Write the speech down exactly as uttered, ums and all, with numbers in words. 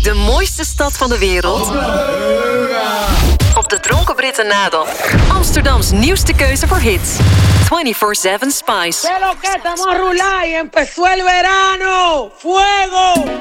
De mooiste stad van de wereld. Op de Dronken Britten nadel. Amsterdams nieuwste keuze voor hits. vierentwintig zeven Spice. ¡Qué lo que estamos a rular y empezó el verano! ¡Fuego!